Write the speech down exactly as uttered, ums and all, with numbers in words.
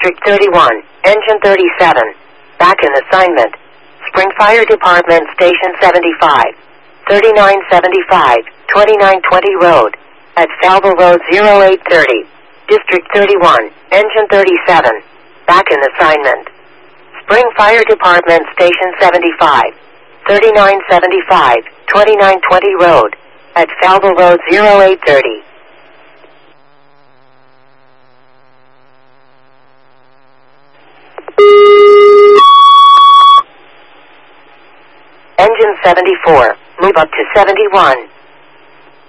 District thirty-one, Engine thirty-seven. Back in assignment. Spring Fire Department, Station seventy-five. thirty-nine seventy-five, twenty-nine twenty Road. At Falva Road zero eight thirty. District thirty-one, Engine thirty-seven. Back in assignment. Spring Fire Department, Station seventy-five. thirty-nine seventy-five, twenty-nine twenty Road. At Falva Road zero eight thirty. Engine seventy-four, move up to seventy-one.